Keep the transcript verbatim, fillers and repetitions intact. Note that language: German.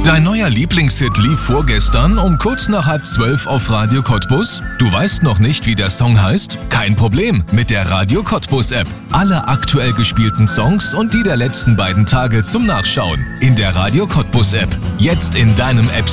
Dein neuer Lieblingshit lief vorgestern um kurz nach halb zwölf auf Radio Cottbus? Du weißt noch nicht, wie der Song heißt? Kein Problem, mit der Radio Cottbus App. Alle aktuell gespielten Songs und die der letzten beiden Tage zum Nachschauen. In der Radio Cottbus App. Jetzt in deinem App